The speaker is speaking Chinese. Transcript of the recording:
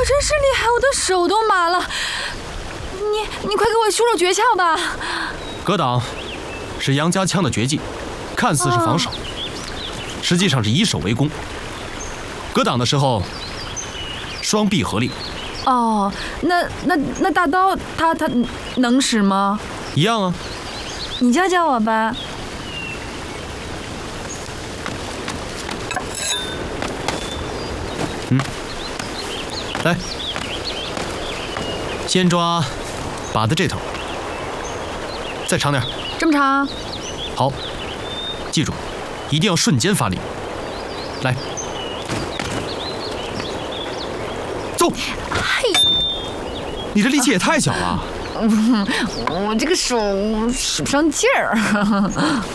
真是厉害，我的手都麻了。你快给我出出诀窍吧。 格挡是杨家枪的绝技，看似是防守，实际上是以守为攻。格挡的时候，双臂合力。 哦，那大刀它能使吗？ 一样啊。 你教教我吧。 来，先抓把的这头，再长点。 这么长？ 好，记住，一定要瞬间发力。来，走。 嘿， 你这力气也太小了。 我这个手使不上劲儿。